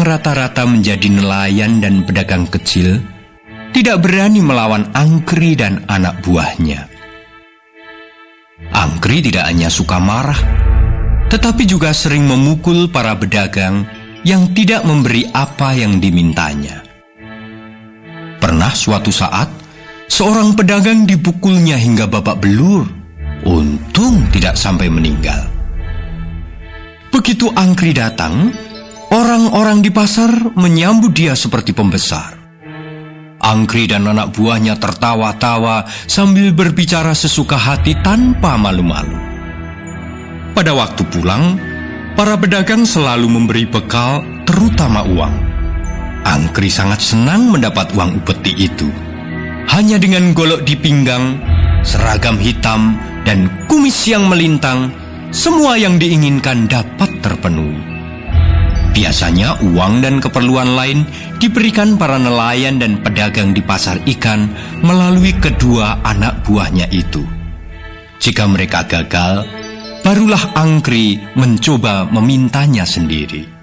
yang rata-rata menjadi nelayan dan pedagang kecil tidak berani melawan Angkri dan anak buahnya. Angkri tidak hanya suka marah, tetapi juga sering memukul para pedagang yang tidak memberi apa yang dimintanya. Pernah suatu saat, seorang pedagang dipukulnya hingga babak belur. Untung tidak sampai meninggal. Begitu Angkri datang, orang-orang di pasar menyambut dia seperti pembesar. Angkri dan anak buahnya tertawa-tawa sambil berbicara sesuka hati tanpa malu-malu. Pada waktu pulang, para pedagang selalu memberi bekal, terutama uang. Angkri sangat senang mendapat uang upeti itu. Hanya dengan golok di pinggang, seragam hitam, dan kumis yang melintang, semua yang diinginkan dapat terpenuhi. Biasanya uang dan keperluan lain diberikan para nelayan dan pedagang di pasar ikan melalui kedua anak buahnya itu. Jika mereka gagal, barulah Angkri mencoba memintanya sendiri.